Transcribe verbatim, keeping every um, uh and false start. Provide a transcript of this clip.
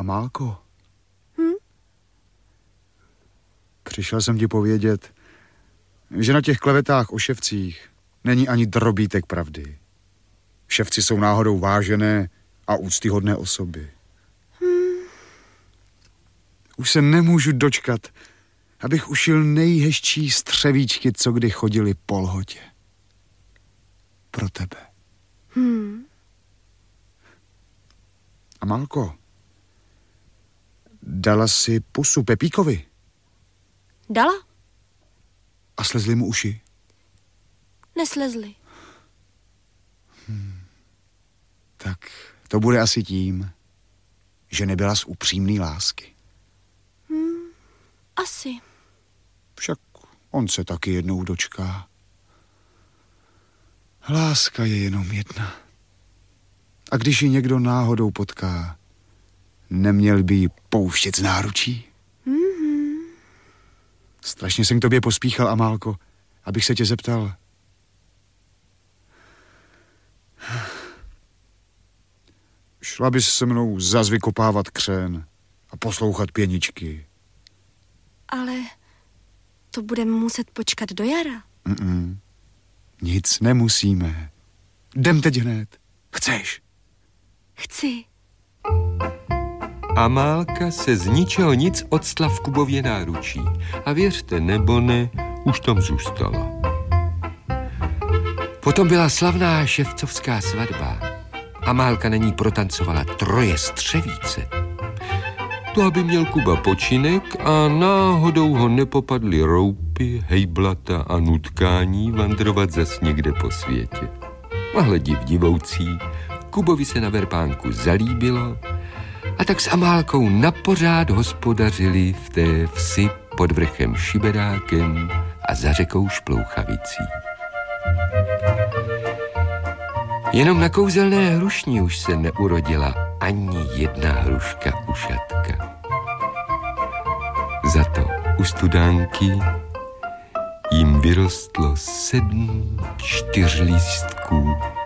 Amálko. Hm? Přišel jsem ti povědět, že na těch klevetách o ševcích není ani drobítek pravdy. Ševci jsou náhodou vážené a úctyhodné osoby. Hmm. Už se nemůžu dočkat, abych ušil nejhezčí střevíčky, co kdy chodili po lhotě. Pro tebe. Hmm. Amálko, dala si pusu Pepíkovi? Dala? A slezly mu uši? Neslezly. Hmm. Tak to bude asi tím, že nebyla z upřímný lásky. Hmm. Asi. Však on se taky jednou dočká. Láska je jenom jedna. A když ji někdo náhodou potká, neměl by ji pouštět z náručí? Mm-hmm. Strašně jsem k tobě pospíchal, Amálko, abych se tě zeptal. Šla bys se mnou zas vykopávat křen a poslouchat pěničky. Ale to budeme muset počkat do jara. Mm-mm. Nic nemusíme. Jdem teď hned. Chceš? Chci. Amálka se z ničeho nic octla v Kubově náručí. A věřte nebo ne, už tam zůstala. Potom byla slavná ševcovská svatba. Amálka na ní protancovala troje střevíce. To, aby měl Kuba počinek a náhodou ho nepopadly roupy, hejblata a nutkání vandrovat zas někde po světě. A div divoucí, Kubovi se na verpánku zalíbilo a tak s Amálkou napořád hospodařili v té vsi pod vrchem Šiberákem a za řekou Šplouchavicí. Jenom na kouzelné hrušni už se neurodila ani jedna hruška ušatka. Za to u studánky jim vyrostlo sedm čtyřlístků